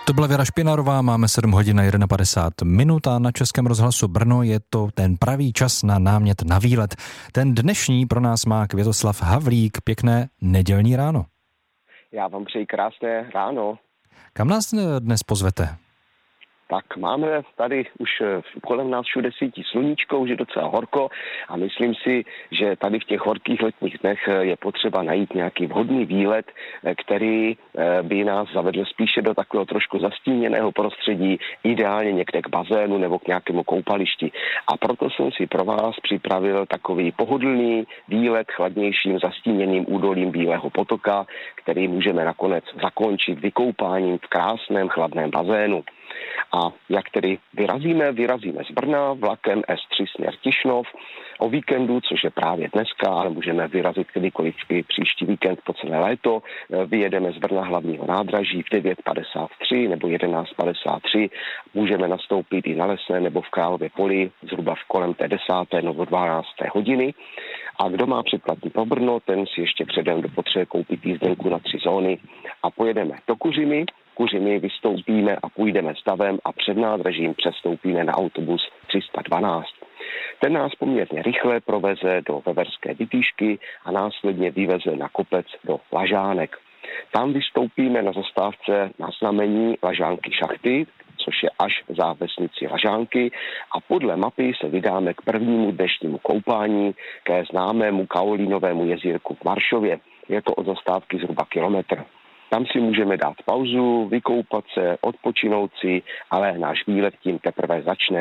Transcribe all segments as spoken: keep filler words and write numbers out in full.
To byla Věra Špinarová, máme sedm hodin a padesát jedna minut a na Českém rozhlasu Brno je to ten pravý čas na námět na výlet. Ten dnešní pro nás má Květoslav Havlík. Pěkné nedělní ráno. Já vám přeji krásné ráno. Kam nás dnes pozvete? Tak máme tady už kolem nás všude svítí sluníčko, už je docela horko a myslím si, že tady v těch horkých letních dnech je potřeba najít nějaký vhodný výlet, který by nás zavedl spíše do takového trošku zastíněného prostředí, ideálně někde k bazénu nebo k nějakému koupališti. A proto jsem si pro vás připravil takový pohodlný výlet chladnějším zastíněným údolím Bílého potoka, který můžeme nakonec zakončit vykoupáním v krásném chladném bazénu. A jak tedy vyrazíme? Vyrazíme z Brna vlakem S tři směr Tišnov o víkendu, což je právě dneska, ale můžeme vyrazit kdykoliv i příští víkend po celé léto. Vyjedeme z Brna hlavního nádraží v devět padesát tři nebo jedenáct padesát tři. Můžeme nastoupit i na Lesné nebo v Králově Poli zhruba v kolem té desáté nebo dvanácté hodiny. A kdo má předplatný pro Brno, ten si ještě předem potřebuje koupit jízdenku na tři zóny a pojedeme do Kuřimy. Kuřimy vystoupíme a půjdeme s davem a před nádražím přestoupíme na autobus tři sta dvanáct. Ten nás poměrně rychle proveze do Veverské Vytýšky a následně vyveze na kopec do Lažánek. Tam vystoupíme na zastávce na znamení Lažánky Šachty, což je až za vesnici Lažánky, a podle mapy se vydáme k prvnímu dnešnímu koupání ke známému kaolínovému jezírku v Maršově. Je to od zastávky zhruba kilometr. Tam si můžeme dát pauzu, vykoupat se, odpočinout si, ale náš výlet tím teprve začne.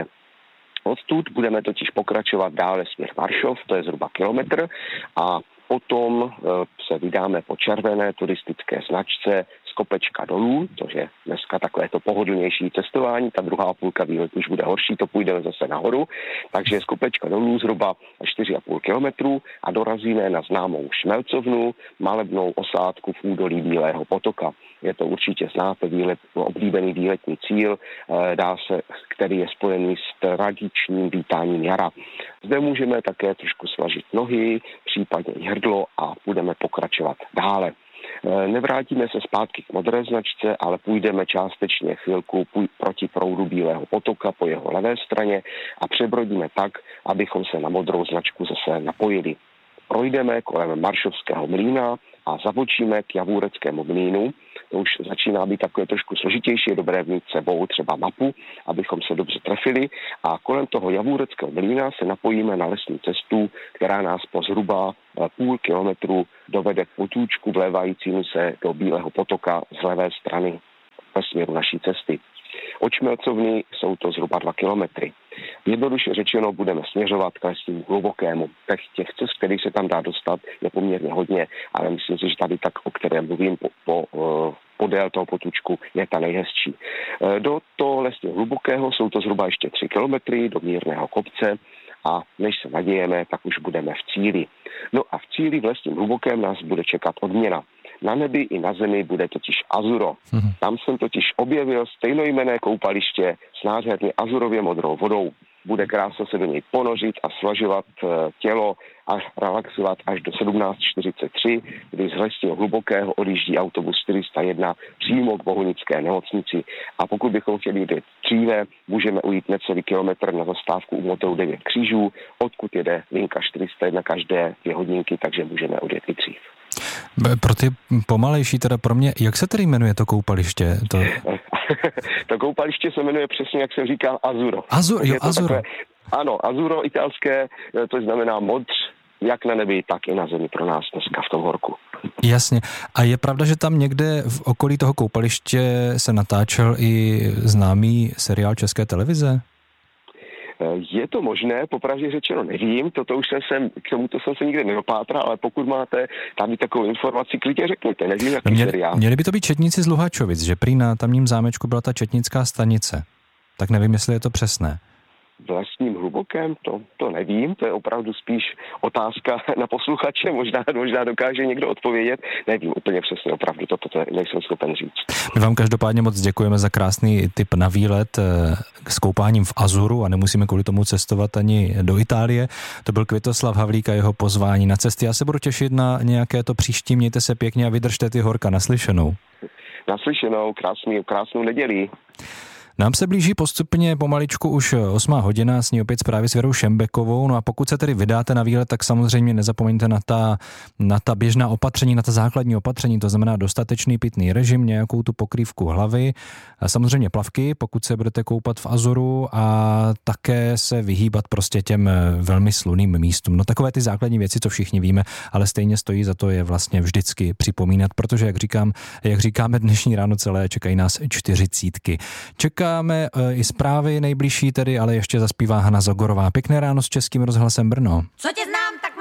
Odtud budeme totiž pokračovat dále směr Maršov, to je zhruba kilometr, a potom se vydáme po červené turistické značce z Kopečka dolů, což je dneska takové to pohodlnější cestování, ta druhá půlka výletu už bude horší, to půjdeme zase nahoru, takže z Kopečka dolů zhruba čtyři a půl kilometru a dorazíme na známou Šmelcovnu, malebnou osádku v údolí Bílého potoka. Je to určitě znáte, výlet, oblíbený výletní cíl, dá se, který je spojený s tradičním vítáním jara. Zde můžeme také trošku svažit nohy, případně hrdlo a budeme pokračovat dále. Nevrátíme se zpátky k modré značce, ale půjdeme částečně chvilku proti proudu Bílého potoka po jeho levé straně a přebrodíme tak, abychom se na modrou značku zase napojili. Projdeme kolem Maršovského mlýna a zabočíme k Javůreckému mlýnu. To už začíná být takové trošku složitější, je dobré mít sebou třeba mapu, abychom se dobře trefili. A kolem toho Javůreckého mlýna se napojíme na lesní cestu, která nás po zhruba půl kilometru dovede k potůčku vlévajícímu se do Bílého potoka z levé strany ve směru naší cesty. Od Šmelcovny jsou to zhruba dva kilometry. Jednoduše řečeno budeme směřovat k lesnímu Hlubokému. Tak těch cest, který se tam dá dostat, je poměrně hodně, ale myslím si, že tady tak, o kterém mluvím po, po, podél toho potůčku, je ta nejhezčí. Do toho lesního Hlubokého jsou to zhruba ještě tři kilometry do mírného kopce a než se nadějeme, tak už budeme v cíli. No a v cíli v lesním Hlubokém nás bude čekat odměna. Na nebi i na zemi bude totiž azuro. Mm-hmm. Tam jsem totiž objevil stejnojmenné koupaliště s nádherně azurově modrou vodou. Bude krásně se do něj ponořit a svažovat tělo a relaxovat až do sedmnáct čtyřicet tři, kdy z lesního Hlubokého odjíždí autobus čtyři sta jedna přímo k Bohunické nemocnici. A pokud bychom chtěli jít dříve, můžeme ujít necelý kilometr na zastávku u motoru devět křížů, odkud jede linka čtyři sta jedna každé dvě hodinky, takže můžeme odjet i dřív. Pro ty pomalejší, teda pro mě, jak se tedy jmenuje to koupaliště? To, to koupaliště se jmenuje přesně, jak se říká, Azuro. Azur, jo, Azuro. Takové, ano, Azuro italské, to znamená modř, jak na nebi, tak i na zemi pro nás dneska v tom horku. Jasně. A je pravda, že tam někde v okolí toho koupaliště se natáčel i známý seriál České televize? Je to možné, popravdě řečeno nevím, toto už jsem sem, k tomuto jsem se nikdy nedopátral, ale pokud máte tady takovou informaci, klidně řekněte, nevím, jaký Měli, seriál. Měli by to být četníci z Luhačovic, že prý na tamním zámečku byla ta četnická stanice. Tak nevím, jestli je to přesné. V lesním Hlubokém, to, to nevím, to je opravdu spíš otázka na posluchače, možná, možná dokáže někdo odpovědět, nevím úplně přesně, opravdu toto to nejsem schopen říct. My vám každopádně moc děkujeme za krásný tip na výlet s koupáním v Azuru a nemusíme kvůli tomu cestovat ani do Itálie. To byl Květoslav Havlík a jeho pozvání na cesty. Já se budu těšit na nějaké to příští, mějte se pěkně a vydržte ty horka, naslyšenou. Naslyšenou, krásný, krásnou neděli. Nám se blíží postupně pomaličku už osmá hodina, s ní opět zprávy s Věrou Šembekovou. No a pokud se tedy vydáte na výlet, tak samozřejmě nezapomeňte na ta, na ta běžná opatření, na ta základní opatření, to znamená dostatečný pitný režim, nějakou tu pokrývku hlavy, a samozřejmě plavky, pokud se budete koupat v Azoru, a také se vyhýbat prostě těm velmi sluným místům. No takové ty základní věci, co všichni víme, ale stejně stojí za to je vlastně vždycky připomínat, protože jak říkám, jak říkáme dnešní ráno celé, čekají nás čtyřicítky. Čeká Čekáme i zprávy nejbližší tedy, ale ještě zaspívá Hana Zogorová. Pěkné ráno s Českým rozhlasem Brno. Co tě zná?